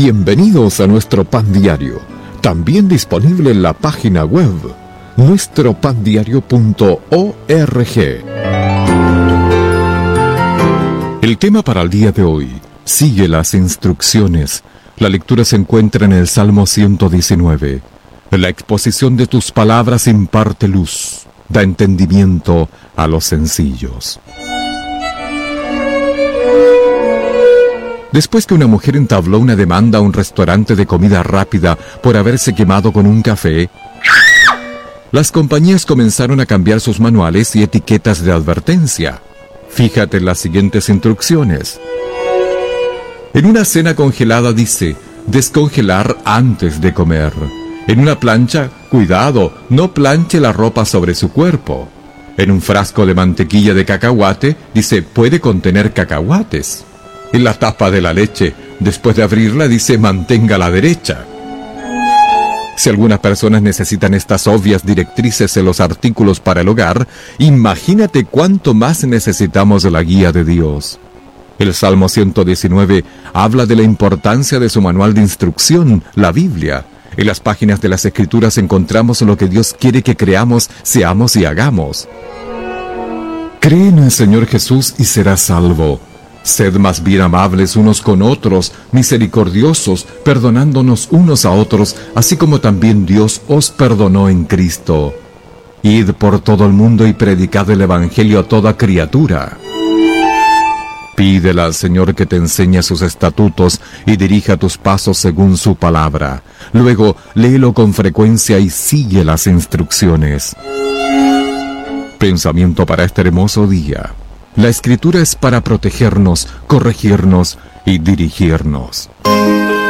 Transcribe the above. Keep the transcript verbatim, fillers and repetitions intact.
Bienvenidos a nuestro Pan Diario, también disponible en la página web nuestro pan diario punto org. El tema para el día de hoy: sigue las instrucciones. La lectura se encuentra en el Salmo ciento diecinueve. La exposición de tus palabras imparte luz, da entendimiento a los sencillos. Después que una mujer entabló una demanda a un restaurante de comida rápida por haberse quemado con un café, las compañías comenzaron a cambiar sus manuales y etiquetas de advertencia. Fíjate en las siguientes instrucciones. En una cena congelada dice: descongelar antes de comer. En una plancha, cuidado, no planche la ropa sobre su cuerpo. En un frasco de mantequilla de cacahuate dice: puede contener cacahuates. En la tapa de la leche, después de abrirla, dice: mantenga la derecha. Si algunas personas necesitan estas obvias directrices en los artículos para el hogar, imagínate cuánto más necesitamos de la guía de Dios. El Salmo ciento diecinueve habla de la importancia de su manual de instrucción, la Biblia. En las páginas de las Escrituras encontramos lo que Dios quiere que creamos, seamos y hagamos. Cree en el Señor Jesús y serás salvo. Sed más bien amables unos con otros, misericordiosos, perdonándonos unos a otros, así como también Dios os perdonó en Cristo. Id por todo el mundo y predicad el Evangelio a toda criatura. Pídele al Señor que te enseñe sus estatutos y dirija tus pasos según su palabra. Luego, léelo con frecuencia y sigue las instrucciones. Pensamiento para este hermoso día. La Escritura es para protegernos, corregirnos y dirigirnos.